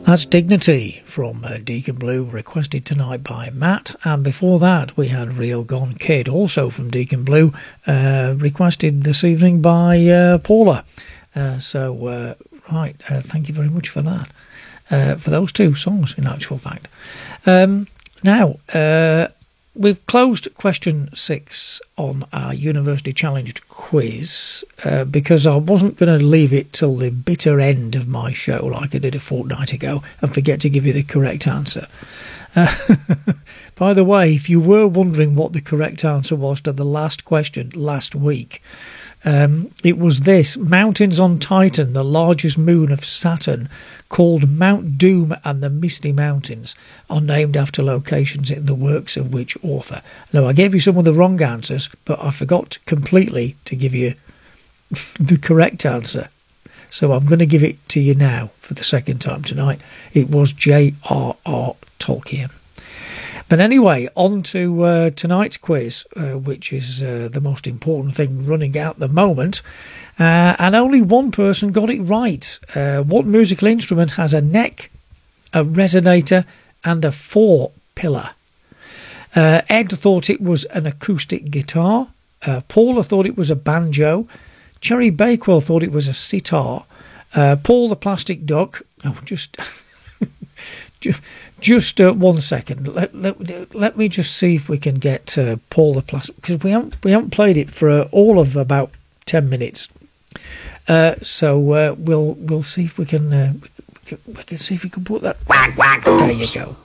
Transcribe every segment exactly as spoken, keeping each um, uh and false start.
That's Dignity from uh, Deacon Blue, requested tonight by Matt. And before that, we had Real Gone Kid, also from Deacon Blue, uh, requested this evening by uh, Paula. Uh, so, uh, right, uh, thank you very much for that, uh, for those two songs, in actual fact. Um, now, uh, we've closed question six on our University Challenged quiz uh, because I wasn't going to leave it till the bitter end of my show like I did a fortnight ago and forget to give you the correct answer. Uh, by the way, if you were wondering what the correct answer was to the last question last week, um, it was this: mountains on Titan, the largest moon of Saturn, called Mount Doom and the Misty Mountains, are named after locations in the works of which author? Now, I gave you some of the wrong answers, but I forgot completely to give you the correct answer. So I'm going to give it to you now for the second time tonight. It was J R R Tolkien. But anyway, on to uh, tonight's quiz, uh, which is uh, the most important thing running at the moment. Uh, and only one person got it right. Uh, what musical instrument has a neck, a resonator, and a four-pillar? Uh, Ed thought it was an acoustic guitar. Uh, Paula thought it was a banjo. Cherry Bakewell thought it was a sitar. Uh, Paul the Plastic Duck... Oh, just... just just uh, one second. Let, let, let me just see if we can get uh, Paul the Plastic... Because we haven't, we haven't played it for uh, all of about ten minutes. Uh, so uh, we'll we'll see if we can uh, we can see if we can put that. Whack, whack, there you go.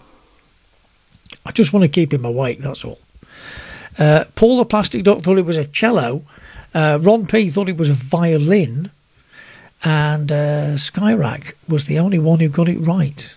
I just want to keep him awake. That's all. Uh, Paul the Plastic Duck thought it was a cello. Uh, Ron P thought it was a violin, and uh, Skyrack was the only one who got it right.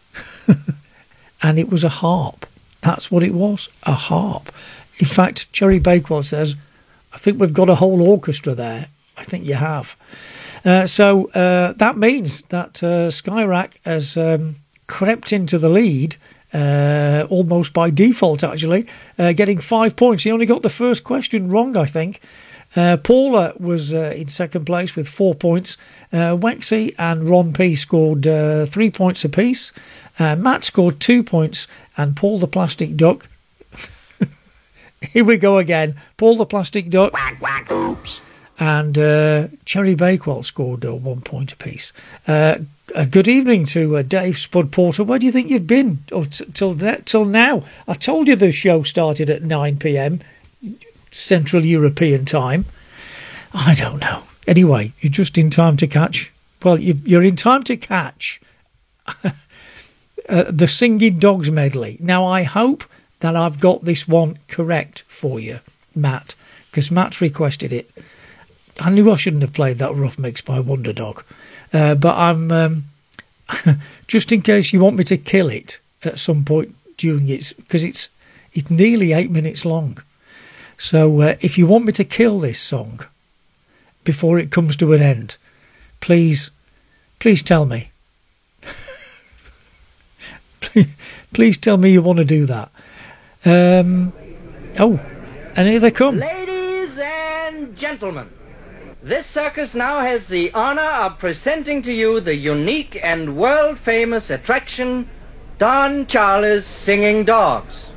And it was a harp. That's what it was, a harp. In fact, Cherry Bakewell says, "I think we've got a whole orchestra there." I think you have. Uh, so uh, that means that uh, Skyrack has um, crept into the lead, uh, almost by default, actually, uh, getting five points. He only got the first question wrong, I think. Uh, Paula was uh, in second place with four points. Uh, Wexy and Ron P scored uh, three points apiece. Uh, Matt scored two points, and Paul the Plastic Duck... Here we go again. Paul the Plastic Duck... Whack, whack, oops. And uh, Cherry Bakewell scored uh, one point apiece. Uh, a good evening to uh, Dave Spud Porter. Where do you think you've been oh, t- till that, till now? I told you the show started at nine p.m. Central European time. I don't know. Anyway, you're just in time to catch... Well, you, you're in time to catch uh, the Singing Dogs medley. Now, I hope that I've got this one correct for you, Matt, because Matt's requested it. I knew I shouldn't have played that rough mix by Wonder Dog, uh, but I'm um, just in case you want me to kill it at some point during it, because it's it's nearly eight minutes long. So uh, if you want me to kill this song before it comes to an end, please, please tell me. please, please tell me you want to do that. Um, oh, and here they come. Ladies and gentlemen, this circus now has the honor of presenting to you the unique and world-famous attraction, Don Charlie's Singing Dogs.